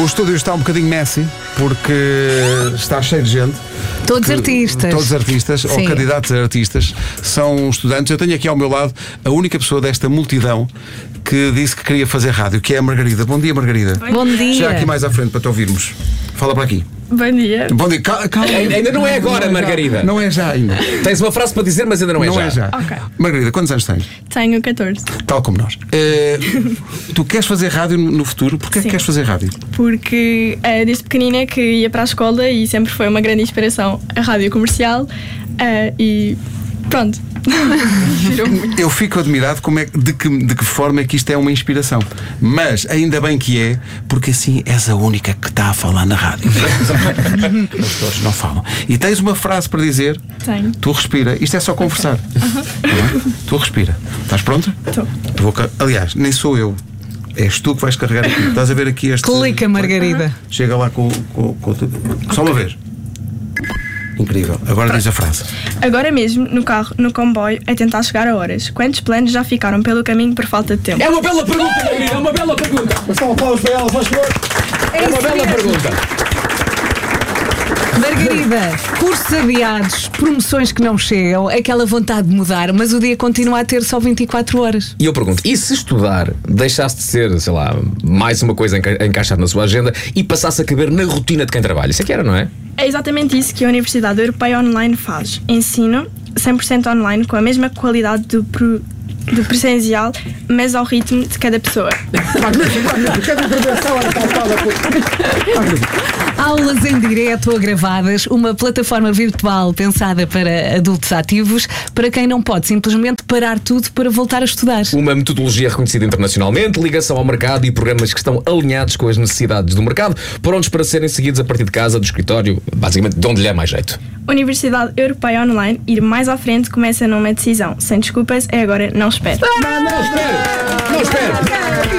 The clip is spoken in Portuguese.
O estúdio está um bocadinho messy porque está cheio de gente. Todos artistas. Todos artistas, ou candidatos a artistas, são estudantes. Eu tenho aqui ao meu lado a única pessoa desta multidão que disse que queria fazer rádio, que é a Margarida. Bom dia, Margarida. Bom dia. Já aqui mais à frente para te ouvirmos. Fala para aqui. Bom dia. Bom dia. Calma. Ainda não é agora, Margarida. Não é já ainda. Tens uma frase para dizer, mas ainda não é já. Não é já. Ok. Margarida, quantos anos tens? Tenho 14. Tal como nós. Tu queres fazer rádio no futuro? Porquê é que Sim. queres fazer rádio? Porque desde pequenina que ia para a escola e sempre foi uma grande inspiração a rádio comercial e pronto. Eu fico admirado de que forma é que isto é uma inspiração. Mas ainda bem que é, porque assim és a única que está a falar na rádio. Os todos não falam. E tens uma frase para dizer. Tenho. Tu respira. Isto é só conversar. Tu respira. Estás pronta? Estou. Aliás, nem sou eu. És tu que vais carregar aqui. Estás a ver aqui este. Clica, Margarida. Chega lá com só uma vez. Incrível. Agora diz a frase. Agora mesmo, no carro, no comboio, a tentar chegar a horas. Quantos planos já ficaram pelo caminho por falta de tempo? É uma bela pergunta, Margarida. É uma bela pergunta. Só um aplauso para ela, faz favor. É uma bela pergunta. Margarida, cursos adiados, promoções que não chegam, aquela vontade de mudar, mas o dia continua a ter só 24 horas. E eu pergunto, e se estudar deixasse de ser, sei lá, mais uma coisa a encaixar na sua agenda e passasse a caber na rotina de quem trabalha? Isso é que era, não é? É exatamente isso que a Universidade Europeia Online faz. Ensino 100% online com a mesma qualidade do presencial, mas ao ritmo de cada pessoa. Aulas em direto ou gravadas, uma plataforma virtual pensada para adultos ativos, para quem não pode simplesmente parar tudo para voltar a estudar. Uma metodologia reconhecida internacionalmente, ligação ao mercado e programas que estão alinhados com as necessidades do mercado, prontos para serem seguidos a partir de casa, do escritório, basicamente de onde lhe é mais jeito. Universidade Europeia Online, ir mais à frente começa numa decisão. Sem desculpas, é agora, não espere. Não espere! Não espere!